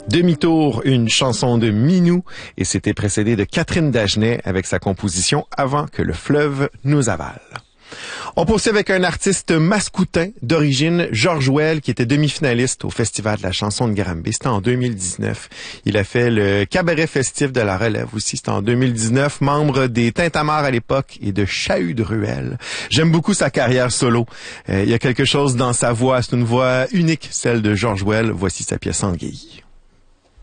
Demi-tour, une chanson de Minou, et c'était précédé de Catherine Dagenet avec sa composition Avant que le fleuve nous avale. On poursuit avec un artiste mascoutin d'origine, Georges Well, qui était demi-finaliste au Festival de la chanson de Granby. C'était en 2019. Il a fait le cabaret festif de la Relève aussi. C'était en 2019, membre des Tintamarres à l'époque et de Chahut de Ruelle. J'aime beaucoup sa carrière solo. Il y a quelque chose dans sa voix. C'est une voix unique, celle de Georges Well. Voici sa pièce Anguille.